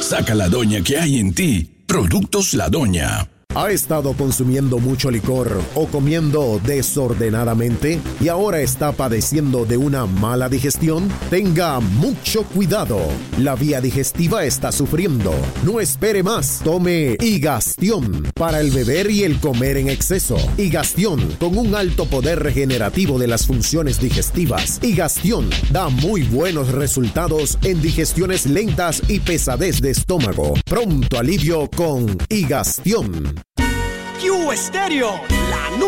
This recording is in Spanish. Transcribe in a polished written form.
Saca la doña que hay en ti. Productos La Doña. ¿Ha estado consumiendo mucho licor o comiendo desordenadamente y ahora está padeciendo de una mala digestión? Tenga mucho cuidado. La vía digestiva está sufriendo. No espere más. Tome Higastión para el beber y el comer en exceso. Higastión con un alto poder regenerativo de las funciones digestivas. Higastión da muy buenos resultados en digestiones lentas y pesadez de estómago. Pronto alivio con Higastión. Q Estéreo, la